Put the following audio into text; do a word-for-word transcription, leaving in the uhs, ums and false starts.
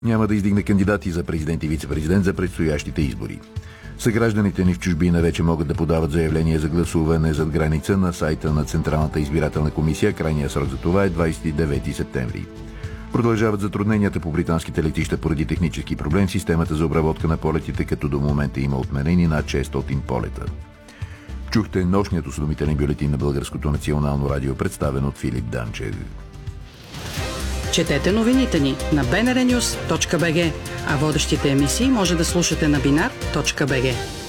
Няма да издигне кандидати за президент и вице-президент за предстоящите избори. Съгражданите ни в чужбина вече могат да подават заявление за гласуване зад граница на сайта на Централната избирателна комисия. Крайният срок за това е двадесет и девети септември. Продължават затрудненията по британските летища поради технически проблем в системата за обработка на полетите, като до момента има отменени над шестстотин полета. Чухте нощният осведомителен бюлетин на Българското национално радио, представен от Филип Данчев. Четете новините ни на би ен ар нюс точка би джи, а водещите емисии може да слушате на бинар точка би джи.